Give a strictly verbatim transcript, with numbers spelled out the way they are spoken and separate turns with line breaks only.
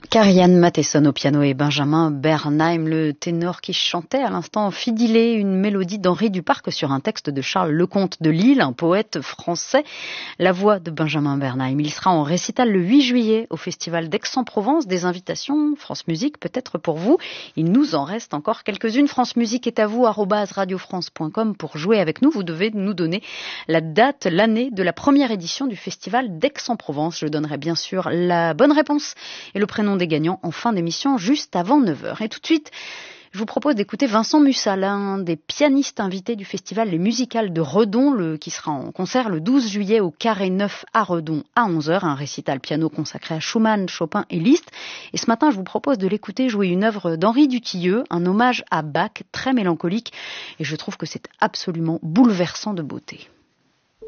Karianne Matheson au piano et Benjamin Bernheim, le ténor qui chantait à l'instant Fidilé, une mélodie d'Henri Duparc sur un texte de Charles Lecomte de Lille, un poète français. La voix de Benjamin Bernheim. Il sera en récital le huit juillet au Festival d'Aix-en-Provence. Des invitations, France Musique peut-être pour vous. Il nous en reste encore quelques-unes. France Musique est à vous, arobase radiofrance point com pour jouer avec nous. Vous devez nous donner la date, l'année de la première édition du Festival d'Aix-en-Provence. Je donnerai bien sûr la bonne réponse et le prénom des gagnants en fin d'émission, juste avant neuf heures. Et tout de suite, je vous propose d'écouter Vincent Mussa, l'un des pianistes invités du festival Les Musicales de Redon, le, qui sera en concert le douze juillet au Carré neuf à Redon à onze heures, un récital piano consacré à Schumann, Chopin et Liszt. Et ce matin, je vous propose de l'écouter jouer une œuvre d'Henri Dutilleux, un hommage à Bach très mélancolique, et je trouve que c'est absolument bouleversant de beauté.